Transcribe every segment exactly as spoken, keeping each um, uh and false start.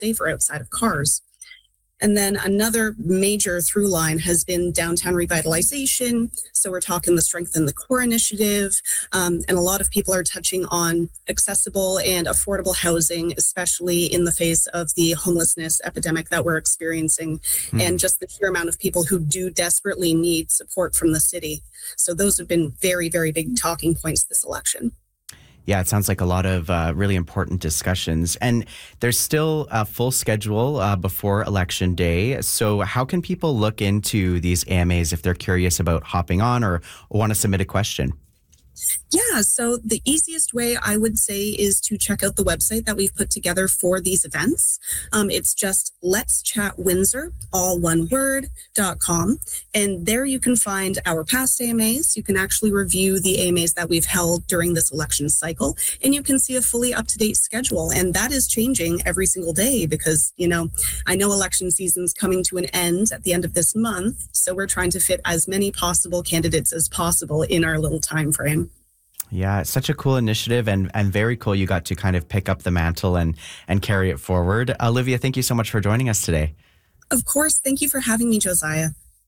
safer outside of cars. And then another major through line has been downtown revitalization. So we're talking the Strengthen the Core initiative. Um, and a lot of people are touching on accessible and affordable housing, especially in the face of the homelessness epidemic that we're experiencing, mm. and just the sheer amount of people who do desperately need support from the city. So those have been very, very big talking points this election. Yeah, it sounds like a lot of uh, really important discussions. And there's still a full schedule uh, before Election Day. So how can people look into these A M As if they're curious about hopping on or want to submit a question? Yeah, so the easiest way I would say is to check out the website that we've put together for these events. Um, it's just Let's Chat Windsor, all one word, dot com. And there you can find our past A M As. You can actually review the A M As that we've held during this election cycle, and you can see a fully up-to-date schedule. And that is changing every single day because, you know, I know election season's coming to an end at the end of this month, so we're trying to fit as many possible candidates as possible in our little time frame. Yeah, it's such a cool initiative and, and very cool you got to kind of pick up the mantle and, and carry it forward. Olivia, thank you so much for joining us today. Of course. Thank you for having me, Josiah.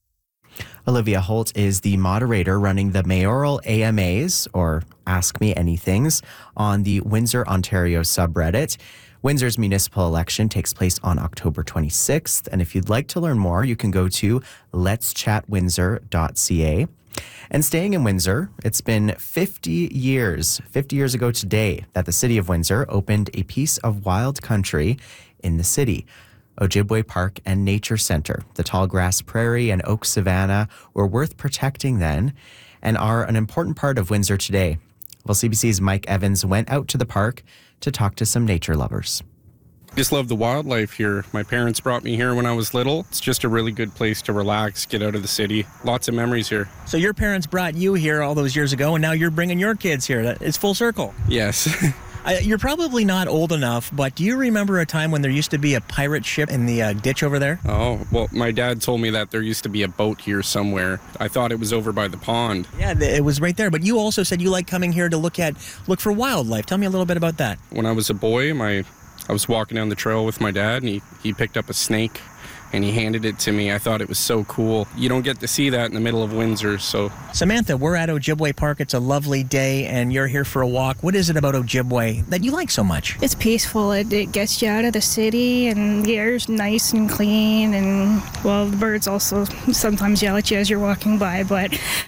Olivia Holt is the moderator running the mayoral A M As, or Ask Me Anythings, on the Windsor, Ontario subreddit. Windsor's municipal election takes place on October twenty-sixth. And if you'd like to learn more, you can go to lets chat windsor dot c a. And staying in Windsor, it's been fifty years, fifty years ago today, that the city of Windsor opened a piece of wild country in the city. Ojibwe Park and Nature Centre, the tall grass prairie and oak savanna were worth protecting then and are an important part of Windsor today. Well, C B C's Mike Evans went out to the park to talk to some nature lovers. Just love the wildlife here. My parents brought me here when I was little. It's just a really good place to relax, get out of the city. Lots of memories here. So your parents brought you here all those years ago, and now you're bringing your kids here. It's full circle. Yes. I, you're probably not old enough, but do you remember a time when there used to be a pirate ship in the uh, ditch over there? Oh, well, my dad told me that there used to be a boat here somewhere. I thought it was over by the pond. Yeah, it was right there. But you also said you like coming here to look at look for wildlife. Tell me a little bit about that. When I was a boy, my I was walking down the trail with my dad, and he, he picked up a snake, and he handed it to me. I thought it was so cool. You don't get to see that in the middle of Windsor, so... Samantha, we're at Ojibwe Park. It's a lovely day, and you're here for a walk. What is it about Ojibwe that you like so much? It's peaceful. It, it gets you out of the city, and the air's nice and clean, and, well, the birds also sometimes yell at you as you're walking by, but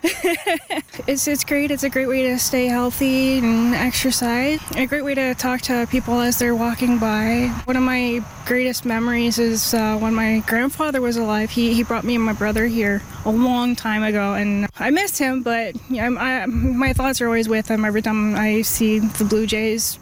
it's, it's great. It's a great way to stay healthy and exercise. A great way to talk to people as they're walking by. One of my greatest memories is uh, when my grandfather was alive. He he brought me and my brother here a long time ago, and I missed him, but yeah, I, I, my thoughts are always with him every time I see the Blue Jays.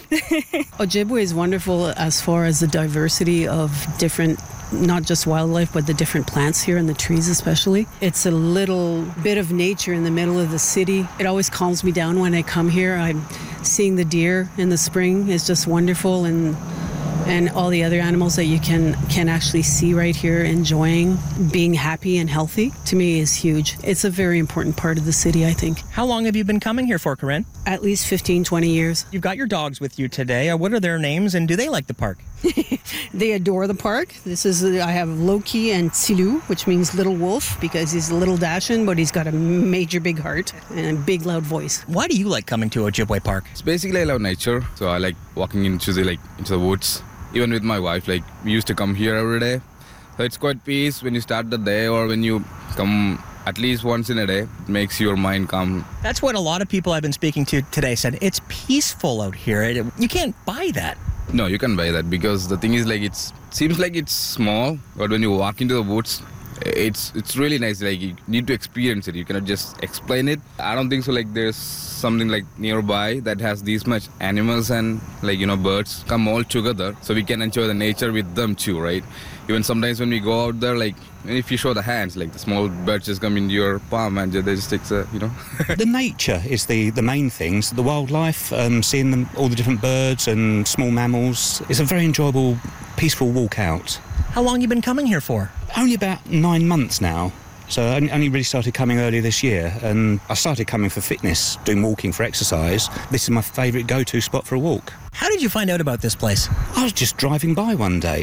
Ojibwe is wonderful as far as the diversity of different, not just wildlife, but the different plants here and the trees especially. It's a little bit of nature in the middle of the city. It always calms me down when I come here. I'm seeing the deer in the spring is just wonderful, and and all the other animals that you can can actually see right here, enjoying being happy and healthy, to me is huge. It's a very important part of the city, I think. How long have you been coming here for, Corinne? At least fifteen, twenty years. You've got your dogs with you today. Uh, What are their names, and do they like the park? They adore the park. This is, I have Loki and Tsilu, which means little wolf, because he's a little dashing, but he's got a major big heart and a big loud voice. Why do you like coming to Ojibwe Park? It's basically I love nature, so I like walking into the like into the woods. Even with my wife, like we used to come here every day. So it's quite peace when you start the day, or when you come at least once in a day. It makes your mind calm. That's what a lot of people I've been speaking to today said. It's peaceful out here. It, you can't buy that. No, you can buy that, because the thing is, like, it's seems like it's small, but when you walk into the woods, it's it's really nice. Like, you need to experience it. You cannot just explain it. I don't think so. Like, there's something like nearby that has these much animals and, like, you know, birds come all together, so we can enjoy the nature with them too, right? Even sometimes when we go out there, like, if you show the hands, like the small birds just come into your palm and they just take the, you know. The nature is the, the main things. The wildlife, um, seeing them, all the different birds and small mammals. It's a very enjoyable, peaceful walk out. How long you been coming here for? Only about nine months now. So I only really started coming earlier this year, and I started coming for fitness, doing walking for exercise. This is my favourite go-to spot for a walk. How did you find out about this place? I was just driving by one day